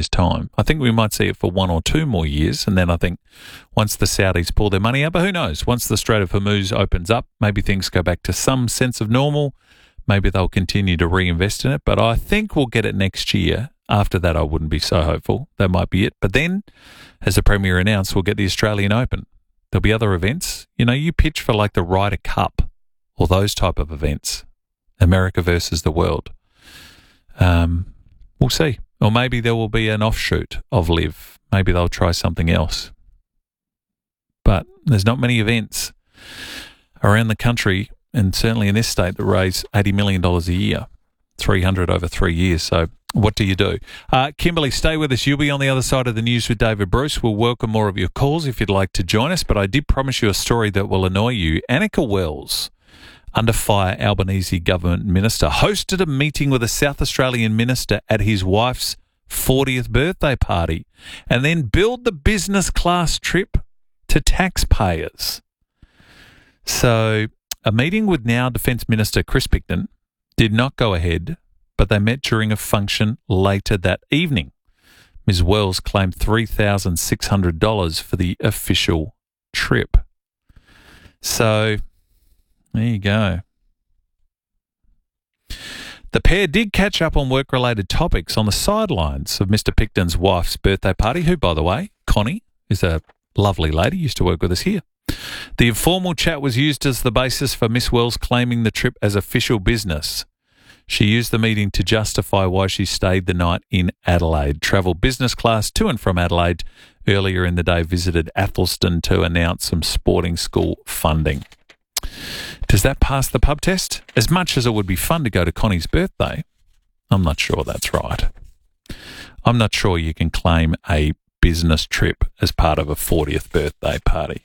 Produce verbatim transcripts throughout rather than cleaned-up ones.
years' time. I think we might see it for one or two more years, and then I think once the Saudis pull their money out, but who knows, once the Strait of Hormuz opens up, maybe things go back to some sense of normal. Maybe they'll continue to reinvest in it, but I think we'll get it next year. After that, I wouldn't be so hopeful. That might be it. But then, as the Premier announced, we'll get the Australian Open. There'll be other events. You know, you pitch for like the Ryder Cup or those type of events. America versus the world. Um, we'll see. Or maybe there will be an offshoot of Live. Maybe they'll try something else. But there's not many events around the country, and certainly in this state, that raise eighty million dollars a year, three hundred over three years. So what do you do? Uh, Kimberly, stay with us. You'll be on the other side of the news with David Bruce. We'll welcome more of your calls if you'd like to join us, but I did promise you a story that will annoy you. Anika Wells, under fire Albanese government minister, hosted a meeting with a South Australian minister at his wife's fortieth birthday party and then billed the business class trip to taxpayers. So a meeting with now Defence Minister Chris Picton did not go ahead, but they met during a function later that evening. Miz Wells claimed three thousand six hundred dollars for the official trip. So there you go. The pair did catch up on work-related topics on the sidelines of Mister Picton's wife's birthday party, who, by the way, Connie, is a lovely lady, used to work with us here. The informal chat was used as the basis for Miss Wells claiming the trip as official business. She used the meeting to justify why she stayed the night in Adelaide, travelled business class to and from Adelaide, earlier in the day visited Athelston to announce some sporting school funding. Does that pass the pub test? As much as it would be fun to go to Connie's birthday, I'm not sure that's right. I'm not sure you can claim a business trip as part of a fortieth birthday party.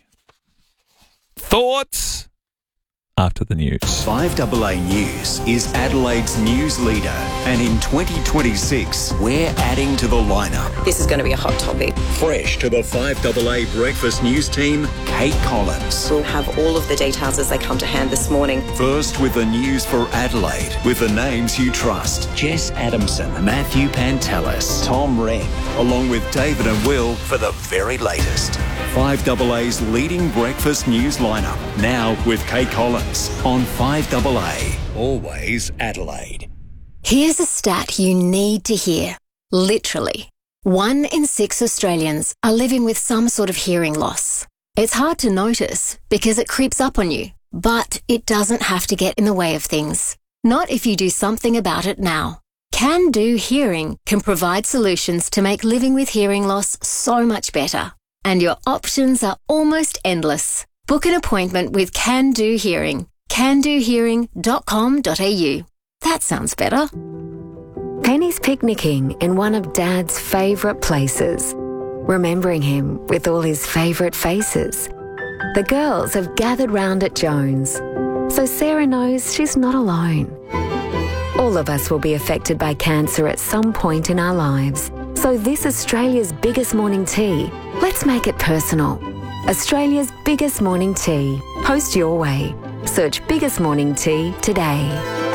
Thoughts? After the news. five A A News is Adelaide's news leader, and in twenty twenty-six, we're adding to the lineup. This is going to be a hot topic. Fresh to the five A A Breakfast News team, Kate Collins. We'll have all of the details as they come to hand this morning. First with the news for Adelaide, with the names you trust. Jess Adamson, Matthew Pantelis, Tom Wren, along with David and Will for the very latest. five A A's leading breakfast news lineup, now with Kate Collins on five A A. Always Adelaide. Here's a stat you need to hear. Literally, one in six Australians are living with some sort of hearing loss. It's hard to notice because it creeps up on you, but it doesn't have to get in the way of things. Not if you do something about it now. Can Do Hearing can provide solutions to make living with hearing loss so much better. And your options are almost endless. Book an appointment with Can Do Hearing. can do hearing dot com dot a u. That sounds better. Penny's picnicking in one of Dad's favourite places, remembering him with all his favourite faces. The girls have gathered round at Jones, so Sarah knows she's not alone. All of us will be affected by cancer at some point in our lives. So this Australia's biggest morning tea, let's make it personal. Australia's biggest morning tea. Post your way. Search Biggest Morning Tea today.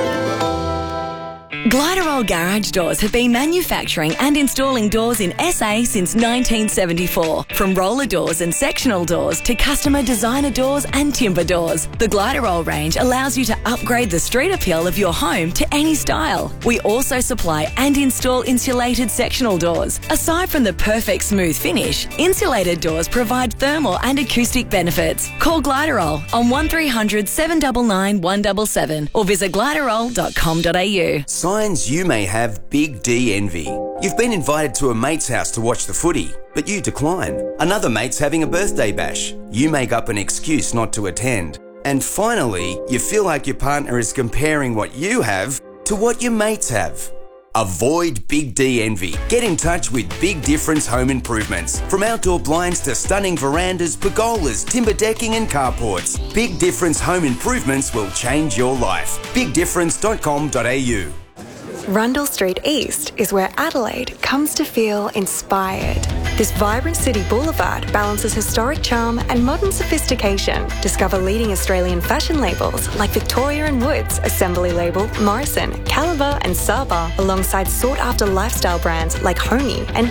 Gliderol Garage Doors have been manufacturing and installing doors in S A since nineteen seventy-four. From roller doors and sectional doors to customer designer doors and timber doors, the Gliderol range allows you to upgrade the street appeal of your home to any style. We also supply and install insulated sectional doors. Aside from the perfect smooth finish, insulated doors provide thermal and acoustic benefits. Call Gliderol on one three hundred, seven nine nine, one seven seven or visit gliderol dot com dot a u. Signs you may have Big D envy. You've been invited to a mate's house to watch the footy, but you decline. Another mate's having a birthday bash. You make up an excuse not to attend. And finally, you feel like your partner is comparing what you have to what your mates have. Avoid Big D envy. Get in touch with Big Difference Home Improvements. From outdoor blinds to stunning verandas, pergolas, timber decking and carports, Big Difference Home Improvements will change your life. big difference dot com dot a u. Rundle Street East is where Adelaide comes to feel inspired. This vibrant city boulevard balances historic charm and modern sophistication. Discover leading Australian fashion labels like Victoria and Woods, Assembly Label, Morrison, Caliber and Saba, alongside sought-after lifestyle brands like Honey and